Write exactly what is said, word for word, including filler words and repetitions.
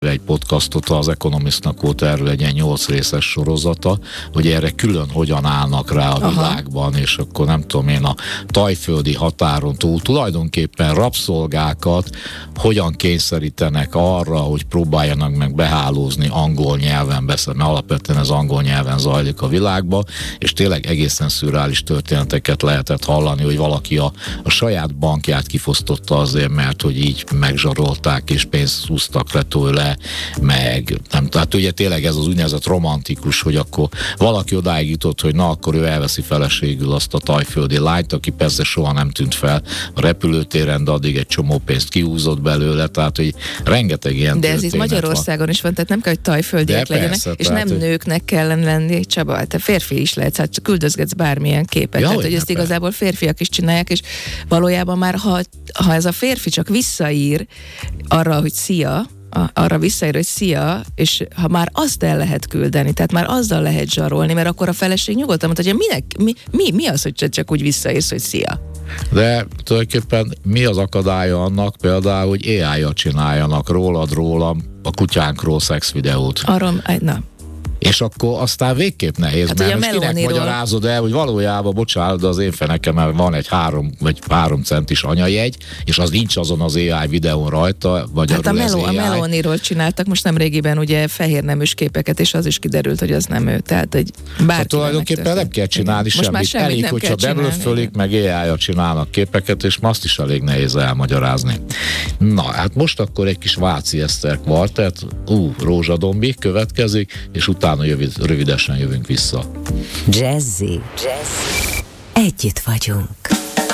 egy podcastot, az Economistnak volt erről egy ilyen nyolc részes sorozata, hogy erre külön hogyan állnak rá a Aha. világban, és akkor nem tudom én, a tajföldi határon túl tulajdonképpen rabszolgákat hogyan kényszerítenek arra, hogy próbáljanak meg behálózni angol nyelven beszélni, mert alapvetően ez angol nyelven zajlik a világba, és tényleg egészen szürreális történeteket lehetett hallani, hogy valaki a, a saját bankját kifosztotta azért, mert hogy így megzsarolták és pénzt húztak le tőle, meg nem, tehát ugye tényleg ez az úgynevezett romantikus, hogy akkor valaki odáig jutott, hogy na, akkor ő elveszi feleségül azt a tajföldi lányt, aki persze soha nem tűnt fel a repülőtéren, de addig egy csomó pénzt kihúzott belőle, tehát hogy rengeteg ilyen de ez itt Magyarországon van. Is van, tehát nem kell, hogy tajföldiek legyenek, persze, és nem hogy... nőknek kellene lenni, Csaba, te férfi is lehetsz, hát küldözgetsz bármilyen képet, ja, tehát hogy ezt be. Igazából férfiak is csinálják, és valójában már ha, ha ez a férfi csak visszaír arra, hogy szia, arra visszaír, hogy szia, és ha már azt el lehet küldeni, tehát már azzal lehet zsarolni, mert akkor a feleség nyugodtan mondta, hogy minek, mi, mi, mi az, hogy csak úgy visszaírsz, hogy szia? De tulajdonképpen mi az akadálya annak például, hogy á í-jal csináljanak rólad, rólam, a kutyánkról szexvideót? Arra, na. És akkor aztán végképp nehéz, hát mert most kinek magyarázod el, hogy valójában, bocsánat, de az én fenekemen van egy három vagy három centis anyajegy, és az nincs azon az á í videón rajta, vagy hát a, Melo, a Meloniról csináltak most nem régiben ugye fehér neműs képeket, és az is kiderült, hogy az nem ő. Tehát egy bárki. Tehát tulajdonképpen nem kell csinálni igen. semmit. semmit. Elég, hogyha beblöffölik, meg á í-jal csinálnak képeket, és azt is elég nehéz elmagyarázni. Na, hát most akkor egy kis Váci Eszter kvartett, ú, Rózsadombi következik, és utána Jövő, rövidesen jövünk vissza. Jazzy. Jazzy. Együtt vagyunk.